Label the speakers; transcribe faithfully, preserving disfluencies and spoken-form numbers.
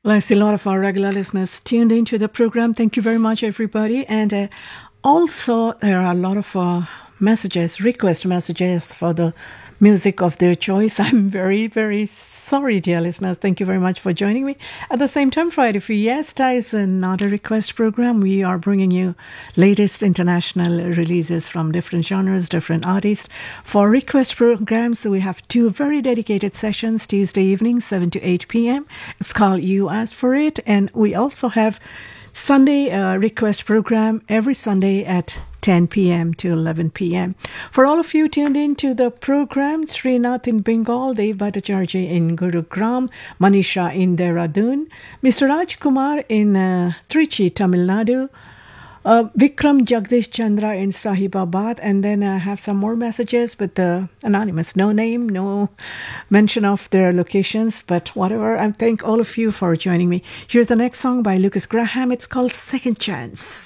Speaker 1: Well, I see a lot of our regular listeners tuned into the program. Thank you very much, everybody. And uh, also, there are a lot of uh, messages, request messages for the music of their choice. I'm very, very sorry, dear listeners. Thank you very much for joining me. At the same time, Friday Fiesta is another request program. We are bringing you latest international releases from different genres, different artists. For request programs, we have two very dedicated sessions, Tuesday evening, seven to eight p.m. It's called You Asked For It. And we also have Sunday uh, request program every Sunday at ten p.m. to eleven p.m. For all of you tuned in to the program, Srinath in Bengal, Dev Bhattacharya in Gurugram, Manisha in Dehradun, Mister Raj Kumar in uh, Trichy, Tamil Nadu, uh, Vikram Jagdish Chandra in Sahibabad, and then I have some more messages with the anonymous, no name, no mention of their locations, but whatever. I thank all of you for joining me. Here's the next song by Lucas Graham. It's called Second Chance.